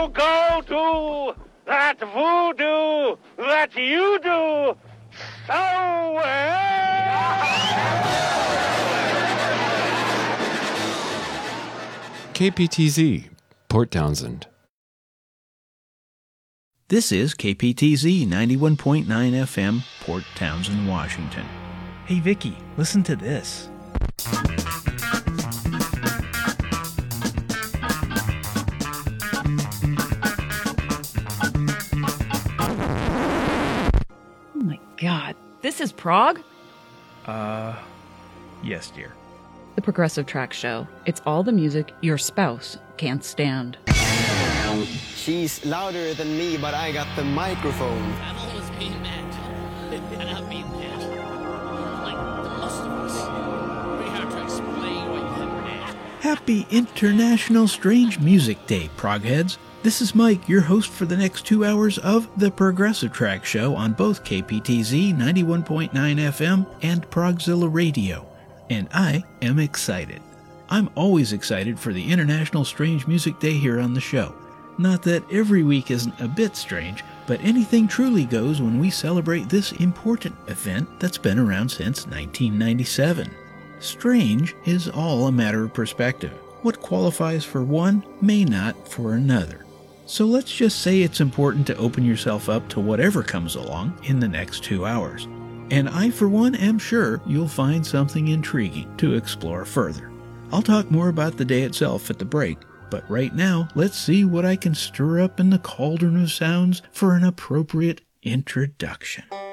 So go do that voodoo that you do so well. KPTZ, Port Townsend. This is KPTZ 91.9 FM, Port Townsend, Washington. Hey Vicky, listen to this. Oh my God, this is prog? Yes, dear. The Progressive Track Show. It's all the music your spouse can't stand. She's louder than me, but I got the microphone. I've always been mad. And I've been mad. Like the most of us. Very hard to explain what you have mad. Happy International Strange Music Day, progheads. This is Mike, your host for the next 2 hours of The Progressive Track Show on both KPTZ 91.9 FM and Progzilla Radio. And I am excited. I'm always excited for the International Strange Music Day here on the show. Not that every week isn't a bit strange, but anything truly goes when we celebrate this important event that's been around since 1997. Strange is all a matter of perspective. What qualifies for one may not for another. So let's just say it's important to open yourself up to whatever comes along in the next 2 hours. And I, for one, am sure you'll find something intriguing to explore further. I'll talk more about the day itself at the break, but right now, let's see what I can stir up in the cauldron of sounds for an appropriate introduction.